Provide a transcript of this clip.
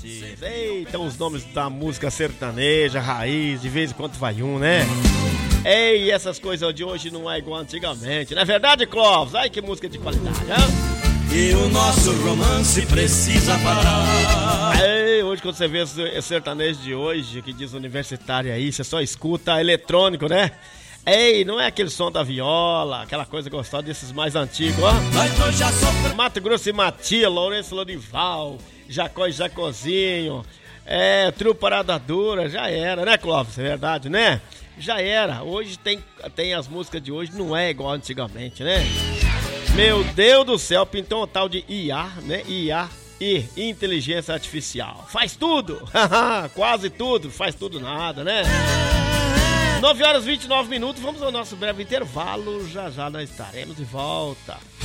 diz. Eita, os nomes da música sertaneja, raiz, de vez em quando vai um, né? Ei, essas coisas de hoje não é igual antigamente, não é verdade, Clóvis? Ai, que música de qualidade, hein? E o nosso romance precisa parar. Ei, hoje quando você vê esse sertanejo de hoje, que diz universitário aí, você só escuta eletrônico, né? Ei, não é aquele som da viola, aquela coisa gostosa desses mais antigos, ó. Mato Grosso e Matia, Lourenço Lorival, Jacó e Jacozinho, Trio Parada Dura, já era, né, Clóvis? É verdade, né? Já era. Hoje tem as músicas de hoje, não é igual antigamente, né? Meu Deus do céu, pintou um tal de IA, né? IA e inteligência artificial. Faz tudo, quase tudo, faz tudo nada, né? 9 horas e 29 minutos, vamos ao nosso breve intervalo, já já nós estaremos de volta.